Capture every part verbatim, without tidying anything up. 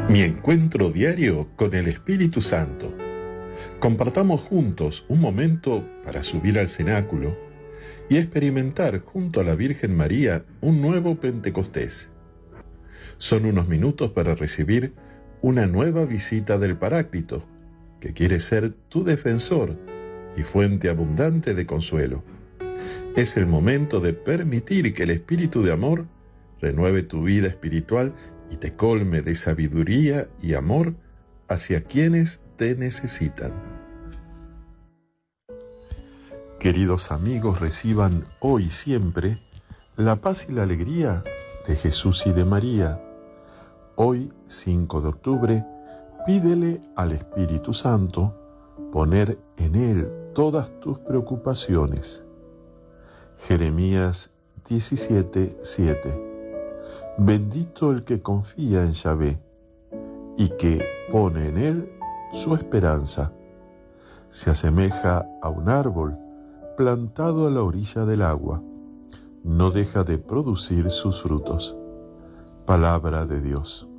Mi encuentro diario con el Espíritu Santo. Compartamos juntos un momento para subir al cenáculo y experimentar junto a la Virgen María un nuevo Pentecostés. Son unos minutos para recibir una nueva visita del Paráclito, que quiere ser tu defensor y fuente abundante de consuelo. Es el momento de permitir que el Espíritu de amor renueve tu vida espiritual y te colme de sabiduría y amor hacia quienes te necesitan. Queridos amigos, reciban hoy y siempre la paz y la alegría de Jesús y de María. Hoy, cinco de octubre, pídele al Espíritu Santo poner en Él todas tus preocupaciones. Jeremías diecisiete, siete. Bendito el que confía en Yahvé y que pone en Él su esperanza. Se asemeja a un árbol plantado a la orilla del agua. No deja de producir sus frutos. Palabra de Dios.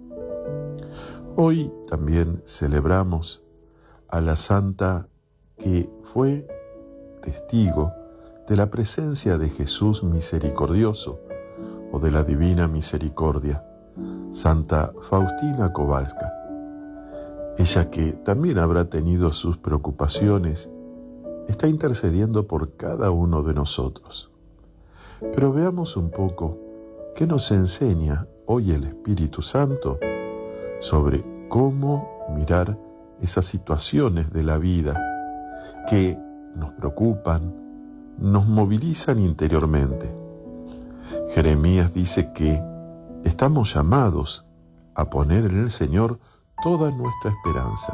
Hoy también celebramos a la santa que fue testigo de la presencia de Jesús misericordioso o de la Divina Misericordia, Santa Faustina Kowalska. Ella, que también habrá tenido sus preocupaciones, está intercediendo por cada uno de nosotros. Pero veamos un poco qué nos enseña hoy el Espíritu Santo sobre cómo mirar esas situaciones de la vida que nos preocupan, nos movilizan interiormente. Jeremías dice que estamos llamados a poner en el Señor toda nuestra esperanza.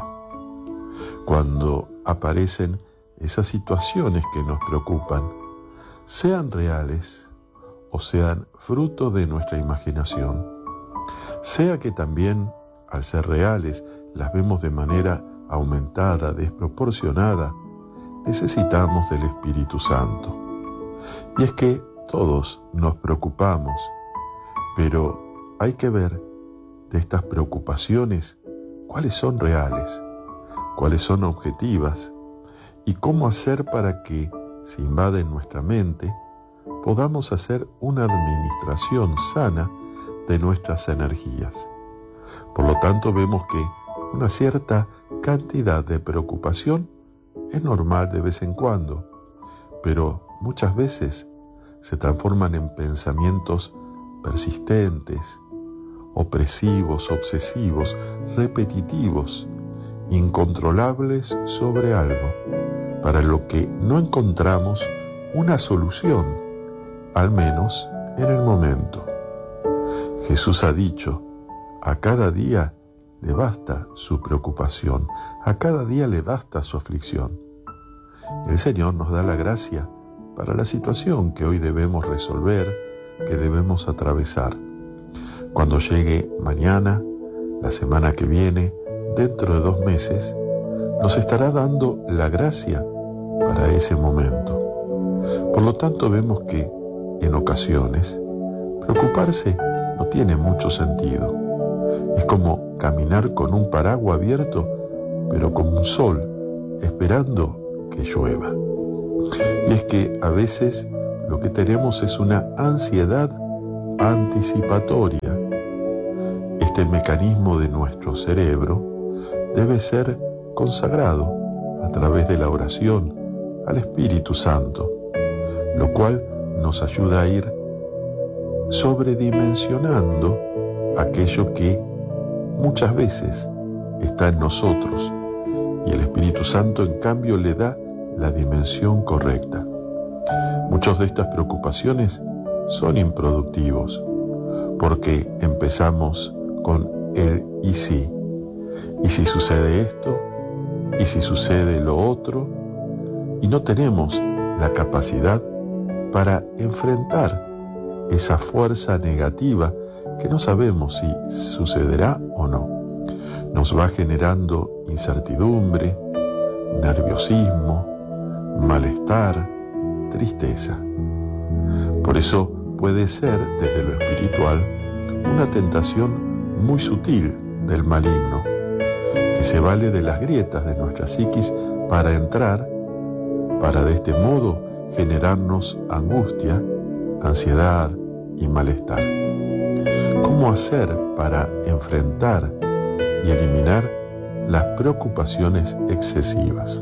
Cuando aparecen esas situaciones que nos preocupan, sean reales o sean fruto de nuestra imaginación, sea que también, al ser reales, las vemos de manera aumentada, desproporcionada, necesitamos del Espíritu Santo. Y es que todos nos preocupamos, pero hay que ver de estas preocupaciones cuáles son reales, cuáles son objetivas y cómo hacer para que, si invaden nuestra mente, podamos hacer una administración sana de nuestras energías. Por lo tanto, vemos que una cierta cantidad de preocupación es normal de vez en cuando, pero muchas veces se transforman en pensamientos persistentes, opresivos, obsesivos, repetitivos, incontrolables sobre algo, para lo que no encontramos una solución, al menos en el momento. Jesús ha dicho, a cada día le basta su preocupación, a cada día le basta su aflicción. El Señor nos da la gracia para la situación que hoy debemos resolver, que debemos atravesar. Cuando llegue mañana, la semana que viene, dentro de dos meses, nos estará dando la gracia para ese momento. Por lo tanto, vemos que, en ocasiones, preocuparse no tiene mucho sentido. Es como caminar con un paraguas abierto, pero con un sol, esperando que llueva. Y es que a veces lo que tenemos es una ansiedad anticipatoria. Este mecanismo de nuestro cerebro debe ser consagrado a través de la oración al Espíritu Santo, lo cual nos ayuda a ir sobredimensionando aquello que muchas veces está en nosotros, y el Espíritu Santo en cambio le da la dimensión correcta. Muchas de estas preocupaciones son improductivos, porque empezamos con el y si. ¿Y si sucede esto? ¿Y si sucede lo otro? Y no tenemos la capacidad para enfrentar esa fuerza negativa que no sabemos si sucederá o no. Nos va generando incertidumbre, nerviosismo, malestar, tristeza. Por eso puede ser, desde lo espiritual, una tentación muy sutil del maligno, que se vale de las grietas de nuestra psiquis para entrar, para de este modo generarnos angustia, ansiedad y malestar. ¿Cómo hacer para enfrentar y eliminar las preocupaciones excesivas?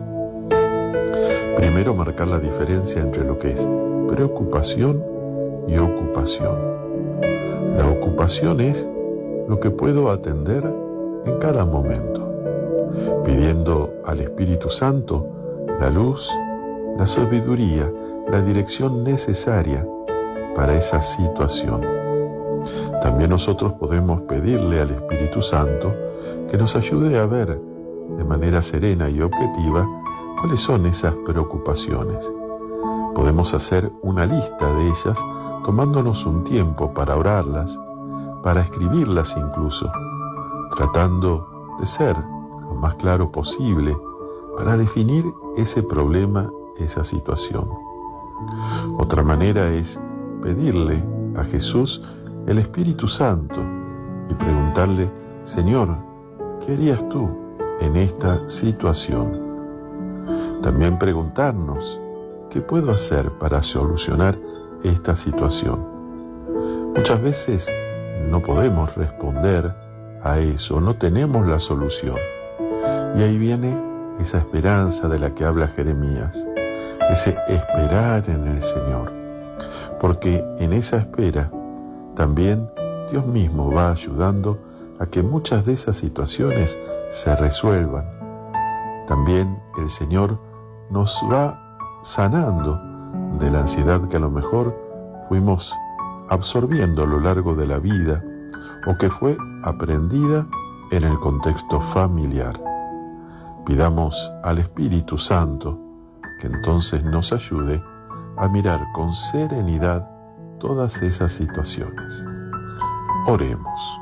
Primero, marcar la diferencia entre lo que es preocupación y ocupación. La ocupación es lo que puedo atender en cada momento, pidiendo al Espíritu Santo la luz, la sabiduría, la dirección necesaria para esa situación. También nosotros podemos pedirle al Espíritu Santo que nos ayude a ver de manera serena y objetiva cuáles son esas preocupaciones. Podemos hacer una lista de ellas tomándonos un tiempo para orarlas, para escribirlas incluso, tratando de ser lo más claro posible para definir ese problema, esa situación. Otra manera es pedirle a Jesús el Espíritu Santo y preguntarle: Señor, ¿qué harías tú en esta situación? También preguntarnos: ¿qué puedo hacer para solucionar esta situación? Muchas veces no podemos responder a eso, no tenemos la solución. Y ahí viene esa esperanza de la que habla Jeremías, ese esperar en el Señor. Porque en esa espera también Dios mismo va ayudando a que muchas de esas situaciones se resuelvan. También el Señor nos va sanando de la ansiedad que a lo mejor fuimos absorbiendo a lo largo de la vida o que fue aprendida en el contexto familiar. Pidamos al Espíritu Santo que entonces nos ayude a mirar con serenidad todas esas situaciones. Oremos.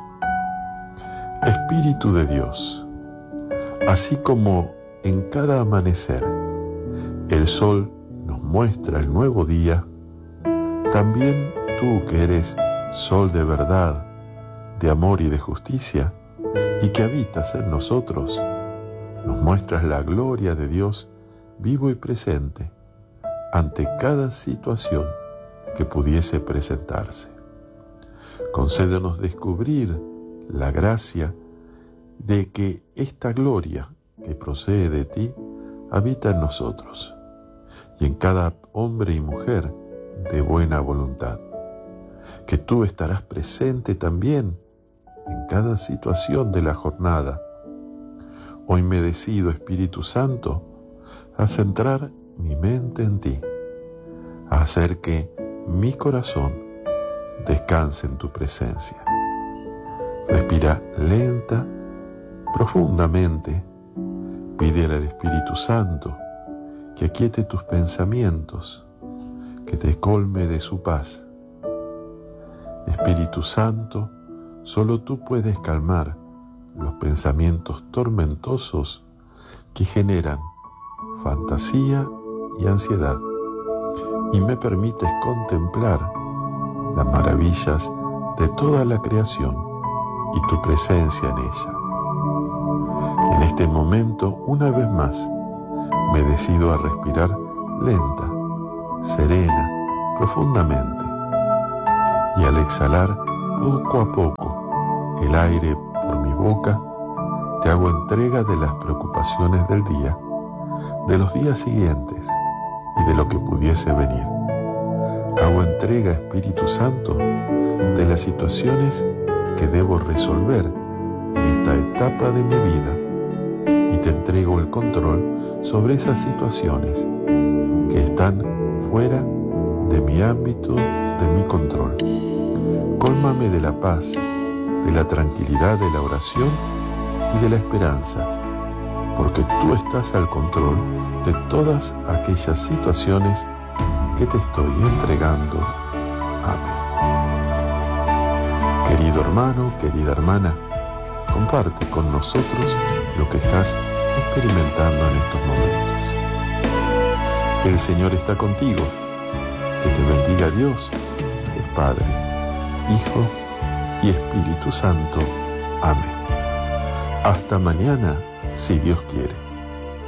Espíritu de Dios, así como en cada amanecer el sol nos muestra el nuevo día, también tú, que eres sol de verdad, de amor y de justicia, y que habitas en nosotros, nos muestras la gloria de Dios vivo y presente ante cada situación que pudiese presentarse. Concédenos descubrir la gracia de que esta gloria que procede de ti habita en nosotros y en cada hombre y mujer de buena voluntad, que tú estarás presente también en cada situación de la jornada. Hoy me decido, Espíritu Santo, a centrar mi mente en ti, a hacer que mi corazón descanse en tu presencia. Respira lenta, profundamente, pídele al Espíritu Santo que aquiete tus pensamientos, que te colme de su paz. Espíritu Santo, solo tú puedes calmar los pensamientos tormentosos que generan fantasía y ansiedad, y me permites contemplar las maravillas de toda la creación y tu presencia en ella. En este momento, una vez más, me decido a respirar lenta, serena, profundamente, y al exhalar poco a poco el aire por mi boca, te hago entrega de las preocupaciones del día, de los días siguientes y de lo que pudiese venir. Hago entrega, Espíritu Santo, de las situaciones que debo resolver en esta etapa de mi vida y te entrego el control sobre esas situaciones que están fuera de mi ámbito, de mi control. Cólmame de la paz, de la tranquilidad de la oración y de la esperanza, porque tú estás al control de todas aquellas situaciones que te estoy entregando. Amén. Querido hermano, querida hermana, comparte con nosotros lo que estás experimentando en estos momentos. El Señor está contigo. Que te bendiga Dios, el Padre, Hijo y Espíritu Santo. Amén. Hasta mañana, si Dios quiere.